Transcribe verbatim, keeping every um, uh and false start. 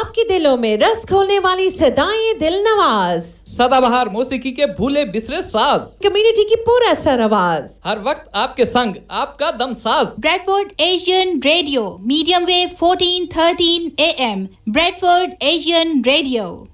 आपके दिलों में रस घोलने वाली सदाएं दिल नवाज, सदाबहार मौसीकी के भूले बिसरे साज, कम्युनिटी की पूरा सर आवाज, हर वक्त आपके संग आपका दम साज। Bradford Asian radio, medium wave fourteen thirteen A M, Bradford Asian radio.